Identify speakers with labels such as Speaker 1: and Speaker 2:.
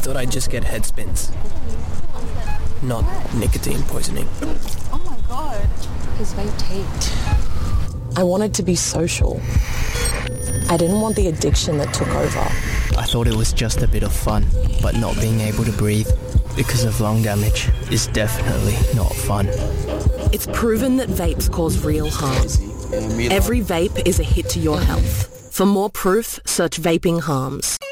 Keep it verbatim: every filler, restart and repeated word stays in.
Speaker 1: thought I'd just get head spins. Not nicotine poisoning.
Speaker 2: Oh my god.
Speaker 3: His vape taped. I wanted to be social. I didn't want the addiction that took over.
Speaker 1: I thought it was just a bit of fun, but not being able to breathe because of lung damage is definitely not fun.
Speaker 4: It's proven that vapes cause real harm. Every vape is a hit to your health. For more proof, search Vaping Harms.